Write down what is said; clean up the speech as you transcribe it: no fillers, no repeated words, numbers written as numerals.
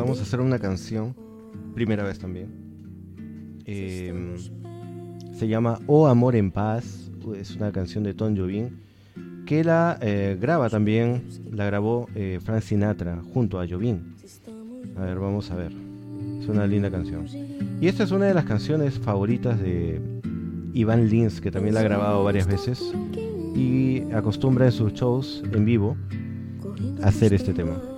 vamos a hacer una canción, primera vez también. Eh, Se llama Oh Amor en Paz. Es una canción de Tom Jobim que la graba también, la grabó Frank Sinatra junto a Jobim. A ver, vamos a ver. Es una linda canción. Y esta es una de las canciones favoritas de Ivan Lins, que también la ha grabado varias veces y acostumbra en sus shows en vivo a hacer este tema.